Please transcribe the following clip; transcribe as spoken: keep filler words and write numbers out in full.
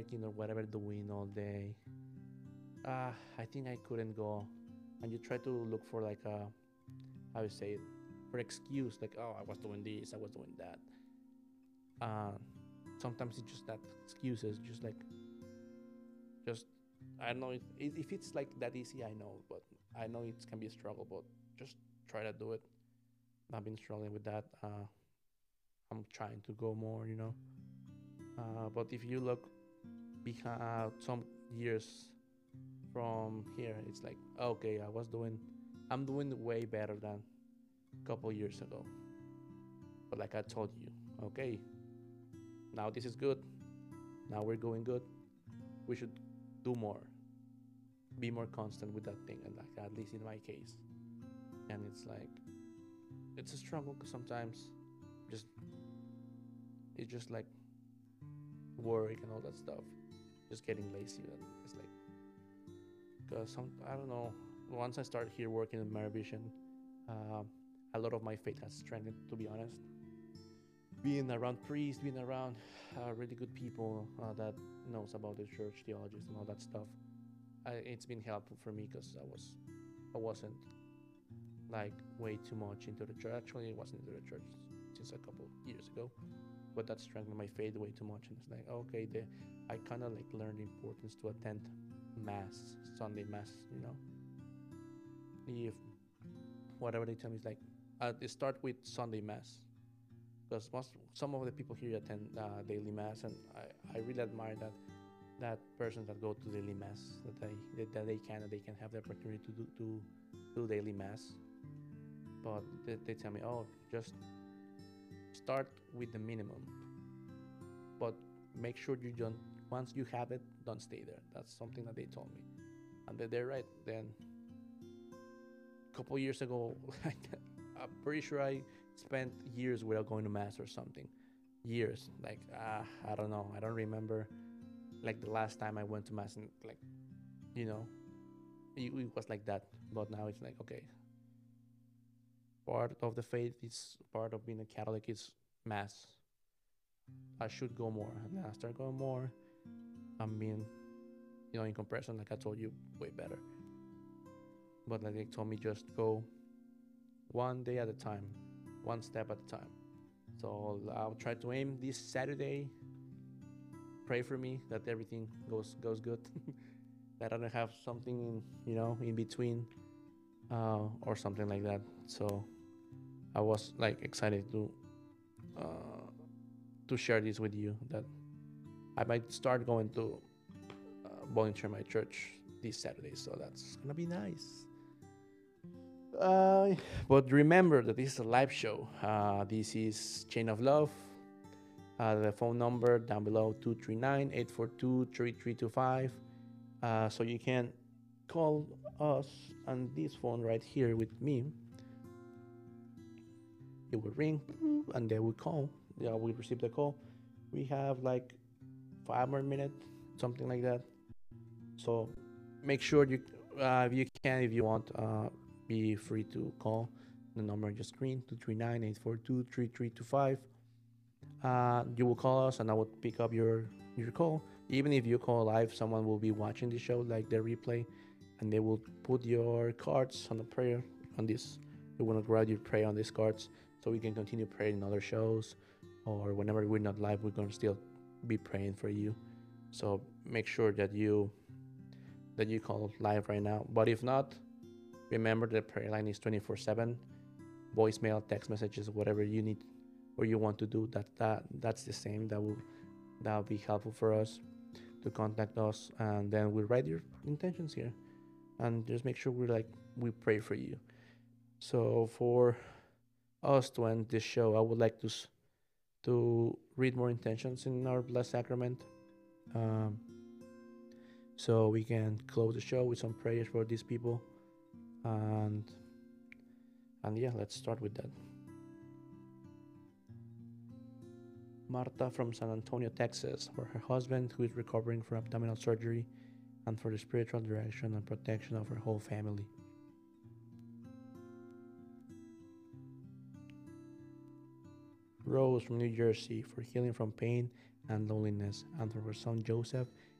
working or whatever doing all day. Uh, I think I couldn't go. And you try to look for like a, how you say it, for excuse, like, oh, I was doing this, I was doing that. Uh, Sometimes it's just that excuses, just like, just, I don't know, if, if it's like that easy, I know, but I know it can be a struggle, but just try to do it. I've been struggling with that. Uh, I'm trying to go more, you know. Uh, but if you look behind uh, some years from here, it's like, okay, I was doing, I'm doing way better than a couple years ago. But like I told you, okay, now this is good. Now we're going good. We should do more, be more constant with that thing, and like at least in my case. And it's like, it's a struggle because sometimes just it's just like work and all that stuff, just getting lazy. And it's like, because some, I don't know. Once I started here working in Maravision, uh, a lot of my faith has strengthened. To be honest, being around priests, being around uh, really good people uh, that knows about the church theologies and all that stuff, I, it's been helpful for me because I was, I wasn't like way too much into the church. Actually, I wasn't into the church since a couple years ago, but that strengthened my faith way too much. And it's like, okay, the, I kind of like learned the importance to attend mass, Sunday mass. You know, if whatever they tell me is like, uh, they start with Sunday mass because most some of the people here attend uh, daily mass, and I, I really admire that that persons that go to daily mass, that they that they can that they can have the opportunity to do to do daily mass. But they, they tell me, oh, just start with the minimum, but make sure you don't. Once you have it, don't stay there. That's something that they told me, and they, they're right. Then a couple years ago, I'm pretty sure I spent years without going to mass or something. Years, like uh, I don't know, I don't remember like the last time I went to mass, and like, you know, it, it was like that. But now it's like, okay, part of the faith is part of being a Catholic is mass. I should go more, and then I start going more. I'm being, you know, in comparison, like I told you, way better. But like they told me, just go one day at a time, one step at a time. So I'll try to aim this Saturday. Pray for me that everything goes goes good. That I don't have something in, you know, in between, uh, or something like that. So I was like excited to uh, to share this with you. That I might start going to uh, volunteer my church this Saturday. So that's gonna be nice. Uh, but remember that this is a live show. Uh, this is Chain of Love. Uh, the phone number down below, two three nine, eight four two, three three two five. Uh, so you can call us on this phone right here with me. It will ring and they will call. Yeah, we receive the call. We have like five more minutes, something like that. So make sure you, uh, if you can, if you want, uh, be free to call the number on your screen, two three nine, eight four two, three three two five. Uh, you will call us and I will pick up your, your call. Even if you call live, someone will be watching the show, like the replay, and they will put your cards on the prayer on this. They want to grab your prayer on these cards so we can continue praying in other shows, or whenever we're not live, we're going to still be praying for you. So make sure that you that you call live right now. But if not, remember the prayer line is twenty-four seven. Voicemail, text messages, whatever you need or you want to do, that that that's the same. That will that will be helpful for us to contact us, and then we write your intentions here, and just make sure we like we pray for you. So for us to end this show, I would like to to read more intentions in our blessed sacrament, um, so we can close the show with some prayers for these people, and and yeah, let's start with that. Marta from San Antonio, Texas, for her husband who is recovering from abdominal surgery, and for the spiritual direction and protection of her whole family. Rose from New Jersey, for healing from pain and loneliness, and for her son Joseph,